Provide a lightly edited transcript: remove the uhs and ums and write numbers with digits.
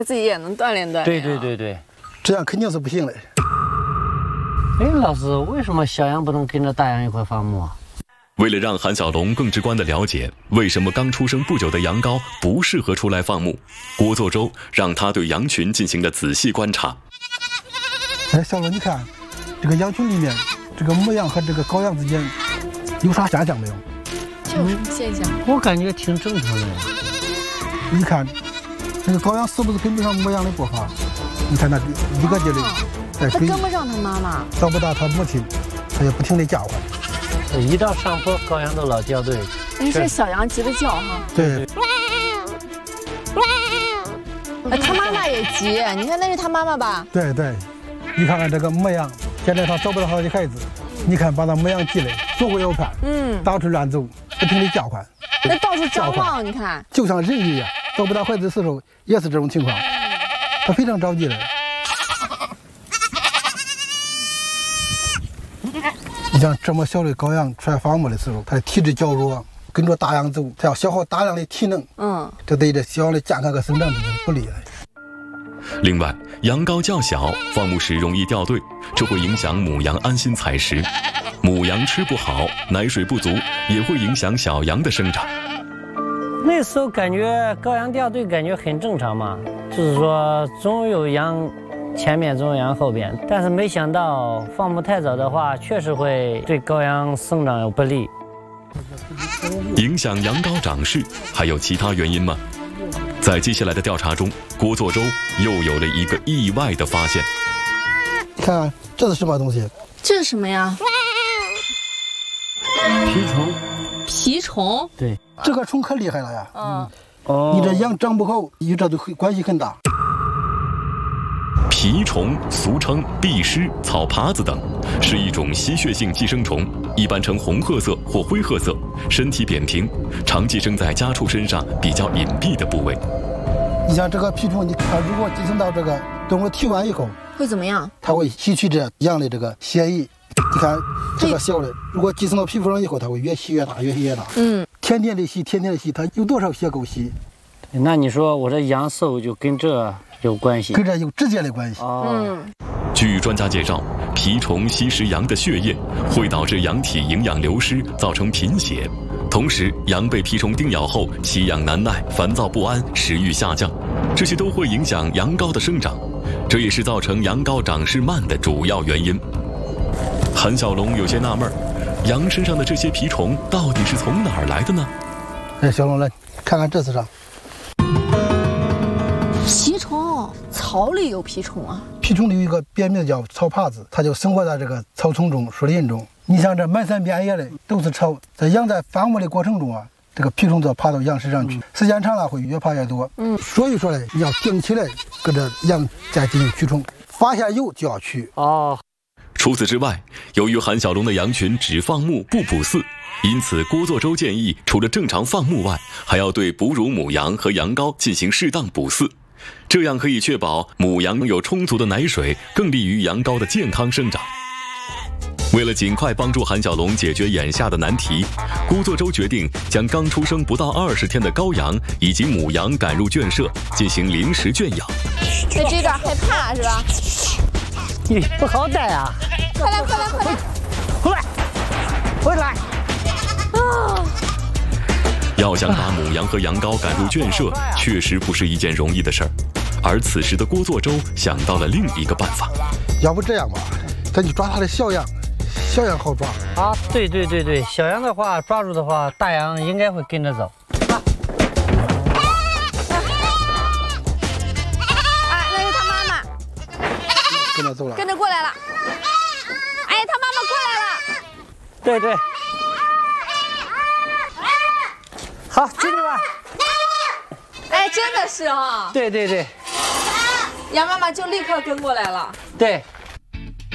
自己也能锻炼锻炼。 对， 这样肯定是不行的。 哎，老师，为什么小羊不能跟着大羊一块放牧啊？ 为了让韩小龙更直观地了解为什么刚出生不久的羊羔不适合出来放牧，郭作周让他对羊群进行了仔细观察。 哎，小龙，你看这个羊群里面，这个母羊和这个羔羊之间有啥现象没有？ 这有什么现象？ 我感觉挺正常的呀。 你看，这个羔羊是不是跟不上母羊的步伐？你看那一个劲的在追， 他跟不上他妈妈， 找不到他母亲，他就不停地叫唤。 一到上坡，羔羊都老掉队。 你是小羊急的叫哈。 对。 他妈妈也急，你看那是他妈妈吧？ 对，你看看这个母羊，现在他找不到他的孩子，你看把他母羊急的左顾右盼，到处乱走，不停地叫唤。 那到处张望，你看， 就像人一样，找不到孩子的时候也是这种情况，他非常着急的。你像这么小的羔羊出来放牧的时候，它的体质较弱，跟着大羊走，它要消耗大量的体能，这对这小羊的健康和生长都是不利的。 另外，羊羔较小，放牧时容易掉队，这会影响母羊安心采食。母羊吃不好，奶水不足，也会影响小羊的生长。 那时候感觉羔羊掉队，感觉很正常嘛，就是说总有羊前面，总有羊后边。但是没想到放牧太早的话，确实会对羔羊生长有不利。 影响羊羔长势还有其他原因吗？在接下来的调查中，郭作周又有了一个意外的发现。 你看这是什么东西？ 这是什么呀？ 蜱虫。 蜱虫？ 对， 这个虫可厉害了呀。你这羊长不好，与这都关系很大。 蜱虫俗称壁虱、草耙子等，是一种吸血性寄生虫，一般呈红褐色或灰褐色，身体扁平，常寄生在家畜身上比较隐蔽的部位。 你像这个蜱虫，它如果寄生到这个动物体外以后， 会怎么样？ 它会吸取这羊的这个血液。你看这个小的，如果寄生到皮肤上以后，它会越吸越大，越吸越大。天天的吸，它有多少血够吸？ 那你说我这羊瘦就跟这有关系？ 跟这有直接的关系。 据专家介绍，蜱虫吸食羊的血液，会导致羊体营养流失，造成贫血。同时，羊被蜱虫叮咬后，奇痒难耐、烦躁不安、食欲下降，这些都会影响羊羔的生长，这也是造成羊羔长势慢的主要原因。韩小龙有些纳闷，羊身上的这些蜱虫到底是从哪儿来的呢？ 哎，小龙来看看这是啥？ 蜱虫，草里有蜱虫啊。 蜱虫里有一个别名叫草耙子，它就生活在这个草丛中、树林中。你像这满山遍野的都是草，在羊在放牧的过程中啊，这个蜱虫就爬到羊身上去，时间长了会越爬越多。所以说呢，你要定期来跟着羊再进行驱虫，发现有就要驱。 除此之外，由于韩小龙的羊群只放牧不捕饲，因此郭作周建议，除了正常放牧外，还要对哺乳母羊和羊羔进行适当捕饲，这样可以确保母羊有充足的奶水，更利于羊羔的健康生长。为了尽快帮助韩小龙解决眼下的难题，郭作周决定将刚出生不到20天的羔羊以及母羊赶入圈舍，进行临时圈养。 对这点害怕是吧？ 你不好带啊！ 快来！ 回来！ 要想把母羊和羊羔赶入圈舍，确实不是一件容易的事儿。而此时的郭作周想到了另一个办法， 要不这样吧，咱就抓他的小羊，小羊好抓。 对，小羊的话抓住的话，大羊应该会跟着走。 那是他妈妈， 跟着走了， 跟着过来了。哎，他妈妈过来了。 对。好，进去吧。 哎，真的是啊。 对， 羊妈妈就立刻跟过来了。 对。